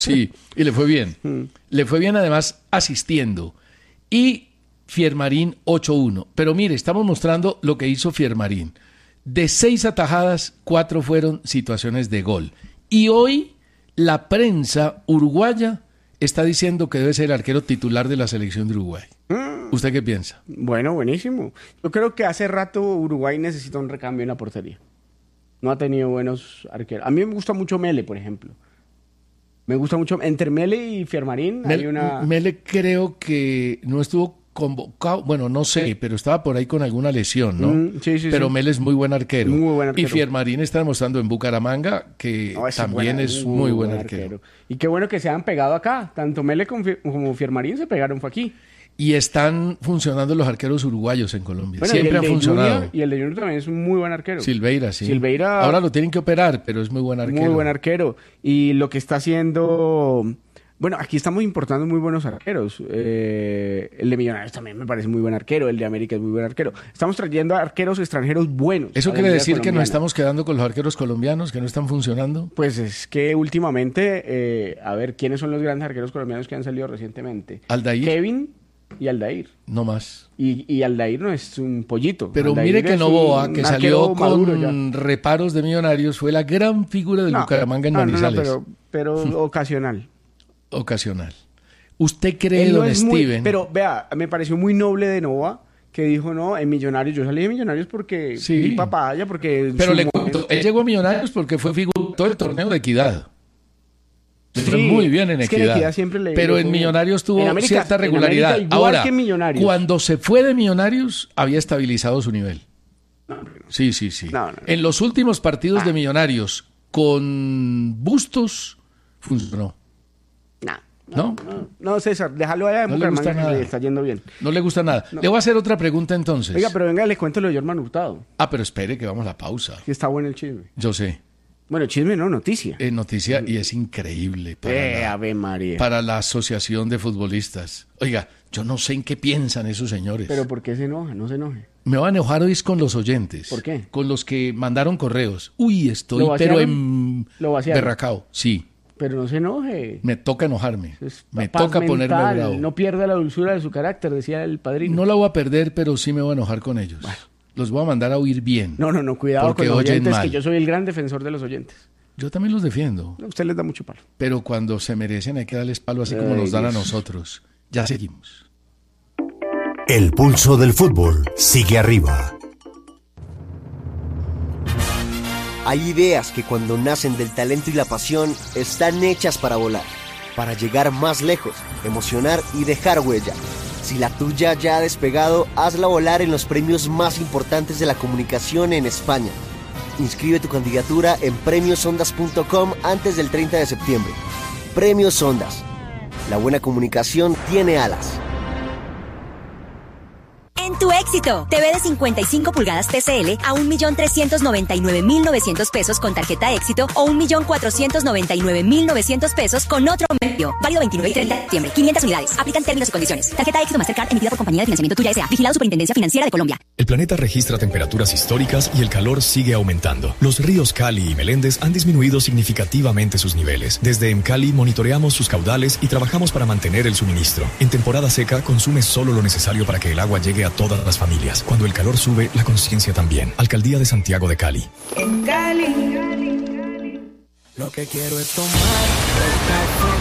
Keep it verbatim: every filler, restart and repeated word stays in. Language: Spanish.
Sí, y le fue bien. Le fue bien además asistiendo. Y Fiermarín ocho uno. Pero mire, estamos mostrando lo que hizo Fiermarín. De seis atajadas, cuatro fueron situaciones de gol. Y hoy la prensa uruguaya está diciendo que debe ser el arquero titular de la selección de Uruguay. Mm. ¿Usted qué piensa? Bueno, buenísimo. Yo creo que hace rato Uruguay necesita un recambio en la portería. No ha tenido buenos arqueros. A mí me gusta mucho Mele, por ejemplo. Me gusta mucho. Entre Mele y Fiermarín Mele, hay una... Mele creo que no estuvo convocado, bueno, no sé, pero estaba por ahí con alguna lesión, ¿no? Mm, sí, sí, pero sí. Mele es muy buen arquero. Muy buen arquero. Y Fiermarín está demostrando en Bucaramanga que no, es también buena, es muy, muy buen buen arquero. arquero. Y qué bueno que se han pegado acá. Tanto Mele como Fiermarín se pegaron fue aquí. Y están funcionando los arqueros uruguayos en Colombia. Bueno, Siempre han funcionado. Junior, y el de Junior también es un muy buen arquero. Silveira, sí. Silveira... Ahora lo tienen que operar, pero es muy buen arquero. Muy buen arquero. Y lo que está haciendo... Bueno, aquí estamos importando muy buenos arqueros. Eh, el de Millonarios también me parece muy buen arquero. El de América es muy buen arquero. Estamos trayendo arqueros extranjeros buenos. ¿Eso quiere decir que nos estamos quedando con los arqueros colombianos que no están funcionando? Pues es que últimamente, eh, a ver, ¿quiénes son los grandes arqueros colombianos que han salido recientemente? Aldair. Kevin y Aldair. No más. Y, y Aldair no es un pollito. Pero Aldair mire que Novoa, que salió con ya. reparos de Millonarios, fue la gran figura del no, Bucaramanga en no, Manizales. No, no, pero, pero ocasional. Ocasional. ¿Usted cree, no don muy, Steven? Pero vea, me pareció muy noble de Novoa que dijo, no, en Millonarios, yo salí de Millonarios porque sí. mi papaya, porque... Pero le contó, él llegó a Millonarios porque fue figura todo el torneo de Equidad. Le fue sí, muy bien en es Equidad. Que en Equidad siempre le, pero le en Millonarios tuvo en América, cierta regularidad. En igual Ahora, que en Millonarios. Cuando se fue de Millonarios, había estabilizado su nivel. No, no. Sí, sí, sí. No, no, no. En los últimos partidos ah. de Millonarios, con Bustos, funcionó. No. ¿No? No, no, César, déjalo allá en no Bucaramanga, le, que le está yendo bien. No le gusta nada. No. Le voy a hacer otra pregunta entonces. Oiga, pero venga, le cuento lo de Jorman Hurtado. Ah, pero espere que vamos a la pausa. Que está bueno el chisme. Yo sé. Bueno, chisme no, noticia. Eh, noticia y es increíble para, eh, la, Ave María. para la Asociación de Futbolistas. Oiga, yo no sé en qué piensan esos señores. Pero ¿por qué se enoja? No se enoje. Me va a enojar hoy con los oyentes. ¿Por qué? Con los que mandaron correos. Uy, estoy pero en ¿Lo vaciaron? berracao. Sí. Pero no se enoje. Me toca enojarme. Es me toca mental, ponerme bravo. No pierda la dulzura de su carácter, decía el padrino. No la voy a perder, pero sí me voy a enojar con ellos. Bueno. Los voy a mandar a oír bien. No, no, no, cuidado con los oyentes, mal. Que yo soy el gran defensor de los oyentes. Yo también los defiendo. A usted les da mucho palo. Pero cuando se merecen hay que darles palo así Ay, como nos dan Dios. A nosotros. Ya seguimos. El pulso del fútbol sigue arriba. Hay ideas que cuando nacen del talento y la pasión están hechas para volar, para llegar más lejos, emocionar y dejar huella. Si la tuya ya ha despegado, hazla volar en los premios más importantes de la comunicación en España. Inscribe tu candidatura en premios ondas punto com antes del treinta de septiembre. Premios Ondas. La buena comunicación tiene alas. En tu éxito, T V de cincuenta y cinco pulgadas T C L a un millón trescientos noventa y nueve mil novecientos pesos con tarjeta éxito o un millón cuatrocientos noventa y nueve mil novecientos pesos con otro medio. Válido veintinueve y treinta de septiembre. quinientas unidades. Aplican términos y condiciones. Tarjeta éxito Mastercard emitida por Compañía de Financiamiento Tuya S A. Vigilado Superintendencia Financiera de Colombia. El planeta registra temperaturas históricas y el calor sigue aumentando. Los ríos Cali y Meléndez han disminuido significativamente sus niveles. Desde EMCALI monitoreamos sus caudales y trabajamos para mantener el suministro. En temporada seca, consume solo lo necesario para que el agua llegue a todas las familias. Cuando el calor sube, la conciencia también. Alcaldía de Santiago de Cali. En Cali, lo que quiero es tomar el café